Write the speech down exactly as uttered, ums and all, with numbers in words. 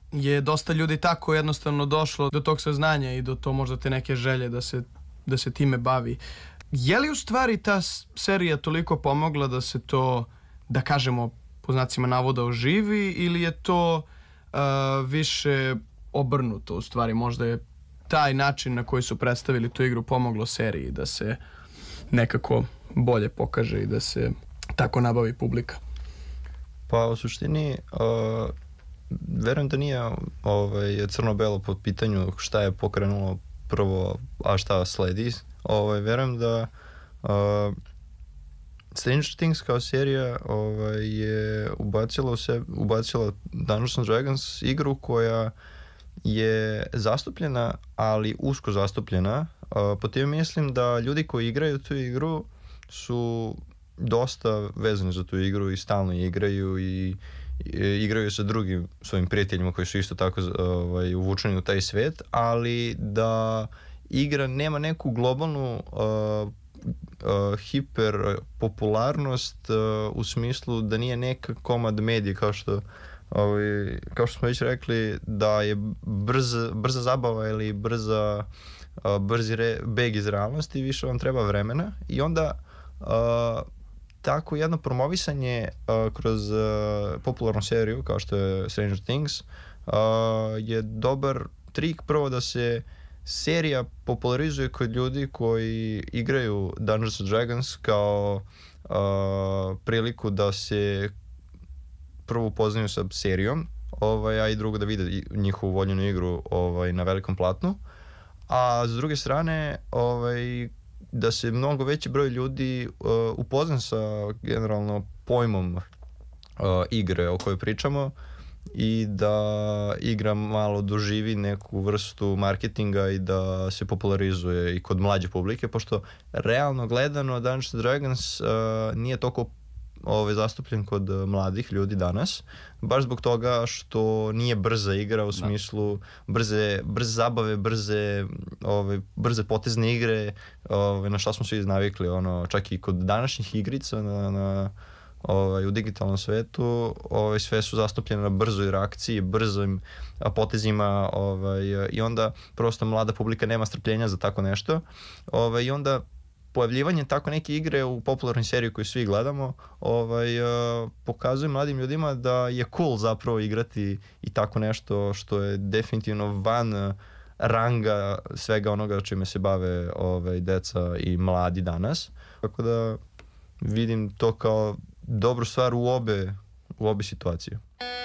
je dosta ljudi tako jednostavno došlo do tog saznanja i do to možda te neke želje da se, da se time bavi. Je li u stvari ta serija toliko pomogla da se to, da kažemo, po znacima navoda oživi, ili je to uh, više obrnuto u stvari? Možda je taj način na koji su predstavili tu igru pomoglo seriji da se nekako bolje pokaže i da se tako nabavi publika. Pa u suštini uh, verujem da nije ovaj, crno-belo po pitanju šta je pokrenulo prvo, a šta sledi. Ovaj, verujem da uh, Stranger Things kao serija ovaj, je ubacila, u sebe, ubacila Dungeons and Dragons igru koja je zastupljena, ali usko zastupljena. Uh, po tim mislim da ljudi koji igraju tu igru su dosta vezani za tu igru i stalno igraju i, i igraju sa drugim svojim prijateljima koji su isto tako ovaj, uvučeni u taj svet, ali da igra nema neku globalnu uh, uh, hiper popularnost uh, u smislu da nije neka komad medije kao što ovaj, kao što smo već rekli, da je brza, brza zabava ili brza, uh, brzi re, beg iz realnosti, više vam treba vremena i onda uh, tako jedno promovisanje uh, kroz uh, popularnu seriju kao što je Stranger Things uh, je dobar trik prvo da se serija popularizuje kod ljudi koji igraju Dungeons and Dragons kao uh, priliku da se prvo upoznaju sa serijom, ovaj, a i drugo da vide njihovu voljenu igru ovaj, na velikom platnu, a s druge strane ovaj, da se mnogo veći broj ljudi uh, upozna sa generalno pojmom uh, igre o kojoj pričamo i da igra malo doživi neku vrstu marketinga i da se popularizuje i kod mlađe publike, pošto realno gledano Dungeons and Dragons uh, nije toliko ovaj, zastupljen kod mladih ljudi danas, baš zbog toga što nije brza igra u smislu brze, brze zabave, brze, ovaj, brze potezne igre, ovaj, na šta smo svi navikli, ono, čak i kod današnjih igrica na, na, ovaj, u digitalnom svetu, ovaj, sve su zastupljene na brzoj reakciji, brzim potezima, ovaj, i onda prosto mlada publika nema strpljenja za tako nešto, ovaj, i onda pojavljivanje tako neke igre u popularnoj seriji koju svi gledamo ovaj, uh, pokazuje mladim ljudima da je cool zapravo igrati i tako nešto što je definitivno van uh, ranga svega onoga čime se bave ovaj, deca i mladi danas. Tako da vidim to kao dobru stvar u obe, u obe situacije.